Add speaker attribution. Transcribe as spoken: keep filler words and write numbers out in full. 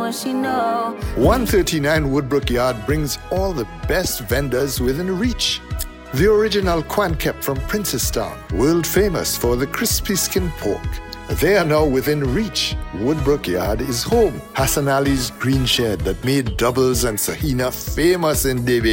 Speaker 1: what she know.
Speaker 2: one thirty-nine Woodbrook Yard brings all the best vendors within reach. The original Quan Kep from Princestown, world famous for the crispy skin pork. They are now within reach. Woodbrook Yard is home. Hassan Ali's green shed that made doubles and Sahina famous in Devi.